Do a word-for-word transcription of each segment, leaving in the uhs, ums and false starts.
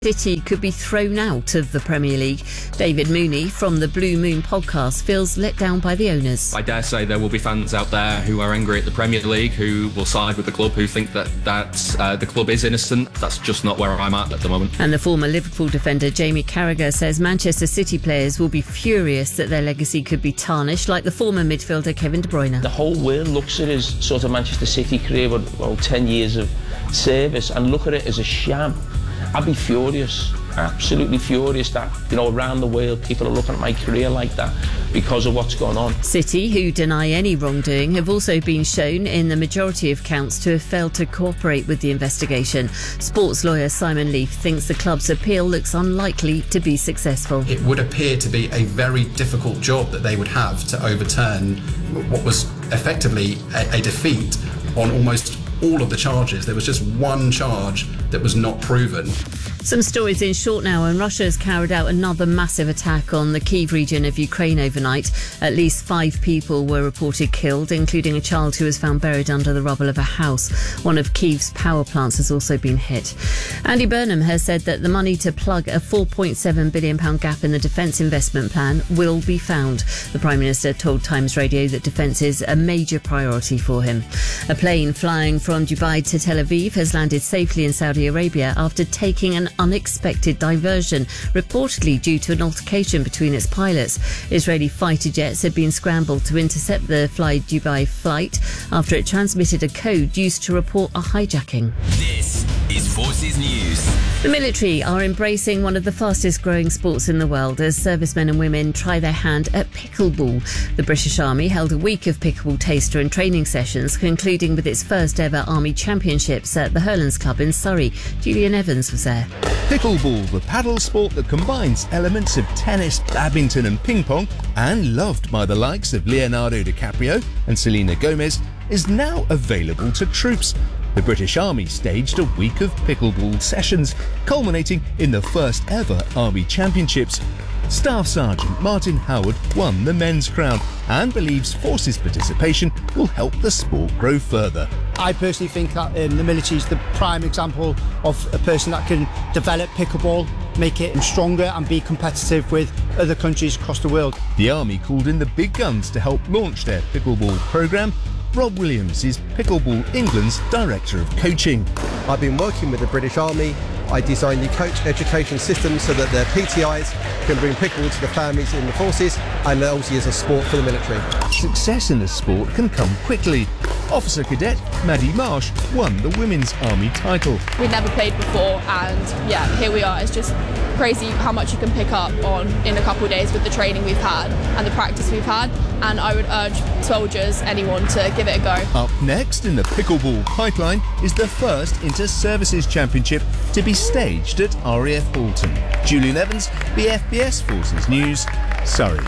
City could be thrown out of the Premier League. David Mooney from the Blue Moon podcast feels let down by the owners. I dare say there will be fans out there who are angry at the Premier League, who will side with the club, who think that, that uh, the club is innocent. That's just not where I'm at at the moment. And the former Liverpool defender Jamie Carragher says Manchester City players will be furious that their legacy could be tarnished, like the former midfielder Kevin De Bruyne. The whole world looks at his sort of Manchester City career with well, ten years of service and look at it as a sham. I'd be furious, absolutely furious that, you know, around the world people are looking at my career like that because of what's going on. City, who deny any wrongdoing, have also been shown in the majority of counts to have failed to cooperate with the investigation. Sports lawyer Simon Leaf thinks the club's appeal looks unlikely to be successful. It would appear to be a very difficult job that they would have to overturn what was effectively a, a defeat on almost all of the charges. There was just one charge that was not proven. Some stories in short now, and Russia has carried out another massive attack on the Kyiv region of Ukraine overnight. At least five people were reported killed, including a child who was found buried under the rubble of a house. One of Kyiv's power plants has also been hit. Andy Burnham has said that the money to plug a four point seven billion pounds gap in the defence investment plan will be found. The Prime Minister told Times Radio that defence is a major priority for him. A plane flying from Dubai to Tel Aviv has landed safely in Saudi Arabia after taking an unexpected diversion, reportedly due to an altercation between its pilots. Israeli fighter jets had been scrambled to intercept the Fly Dubai flight after it transmitted a code used to report a hijacking. This is Forces News. The military are embracing one of the fastest growing sports in the world as servicemen and women try their hand at pickleball. The British Army held a week of pickleball taster and training sessions, concluding with its first ever Army Championships at the Hurlands Club in Surrey. Julian Evans was there. Pickleball, the paddle sport that combines elements of tennis, badminton and ping pong, and loved by the likes of Leonardo DiCaprio and Selena Gomez, is now available to troops. The British Army staged a week of pickleball sessions, culminating in the first ever Army Championships. Staff Sergeant Martin Howard won the men's crown and believes Forces participation will help the sport grow further. I personally think that um, the military is the prime example of a person that can develop pickleball, make it stronger and be competitive with other countries across the world. The Army called in the big guns to help launch their pickleball programme. Rob Williams is Pickleball England's Director of Coaching. I've been working with the British Army. I designed the coach education system so that their P T Is can bring pickleball to the families in the forces and obviously as a sport for the military. Success in the sport can come quickly. Officer Cadet Maddie Marsh won the Women's Army title. We'd never played before and yeah, here we are. It's just crazy how much you can pick up on in a couple of days with the training we've had and the practice we've had, and I would urge soldiers, anyone, to give it a go. Up next in the pickleball pipeline is the first Inter-Services Championship to be staged at R A F Alton. Julian Evans, the F B S Forces News, Surrey.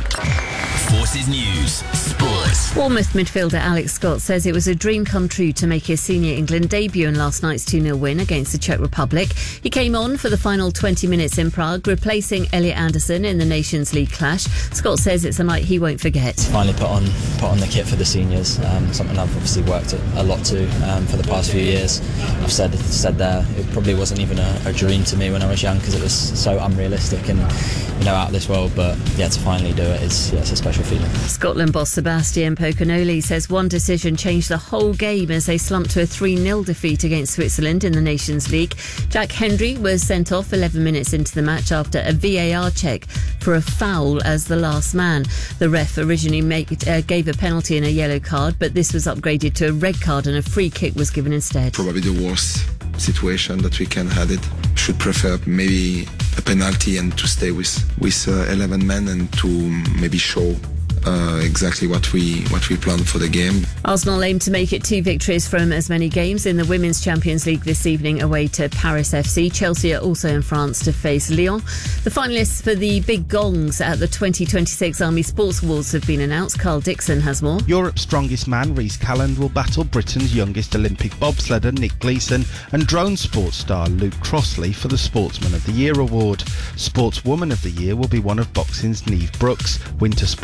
Forces News, Sports. Bournemouth midfielder Alex Scott says it was a dream come true to make his senior England debut in last night's two nil win against the Czech Republic. He came on for the final twenty minutes in Prague, replacing Elliot Anderson in the Nations League clash. Scott says it's a night he won't forget. Finally put on put on the kit for the seniors, um, something I've obviously worked a lot to um, for the past few years. I've said said there, it probably wasn't even a, a dream to me when I was young because it was so unrealistic and, you know, out of this world, but yeah, to finally do it, it's, yeah, it's a special feeling. Scotland boss Sebastian Pocanoli says one decision changed the whole game as they slumped to a three nil defeat against Switzerland in the Nations League. Jack Hendry was sent off eleven minutes into the match after a V A R check for a foul as the last man. The ref originally made, uh, gave a penalty and a yellow card, but this was upgraded to a red card and a free kick was given instead. Probably the worst situation that we can have it. Should prefer maybe a penalty and to stay with with uh, eleven men and to maybe show Uh, exactly what we what we planned for the game. Arsenal aim to make it two victories from as many games in the Women's Champions League this evening away to Paris F C. Chelsea are also in France to face Lyon. The finalists for the Big Gongs at the twenty twenty-six Army Sports Awards have been announced. Carl Dixon has more. Europe's strongest man, Rhys Calland, will battle Britain's youngest Olympic bobsledder, Nick Gleeson, and drone sports star Luke Crossley for the Sportsman of the Year award. Sportswoman of the Year will be one of boxing's Neve Brooks. Winter sports competitor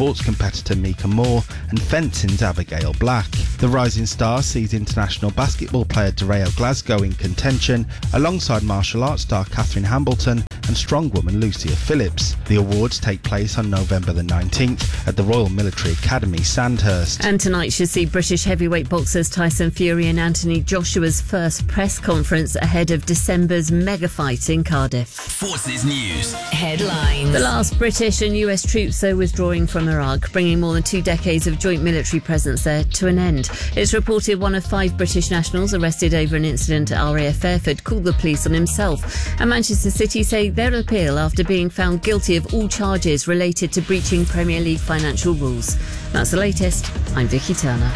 competitor Mika Moore and fencing's Abigail Black. The Rising Star sees international basketball player Dario Glasgow in contention, alongside martial arts star Catherine Hambleton and strongwoman Lucia Phillips. The awards take place on November the nineteenth at the Royal Military Academy, Sandhurst. And tonight should see British heavyweight boxers Tyson Fury and Anthony Joshua's first press conference ahead of December's mega fight in Cardiff. Forces News Headlines. The last British and U S troops are withdrawing from Iraq, bringing more than two decades of joint military presence there to an end. It's reported one of five British nationals arrested over an incident at R A F Fairford called the police on himself. And Manchester City say they'll appeal after being found guilty of all charges related to breaching Premier League financial rules. That's the latest. I'm Vicky Turner.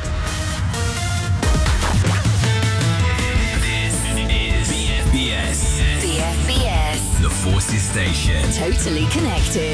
This is B F B S. B F B S. The Forces Station. Totally connected.